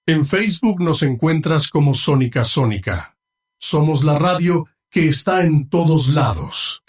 En Facebook nos encuentras como Sónica Sónica. Somos la radio que está en todos lados.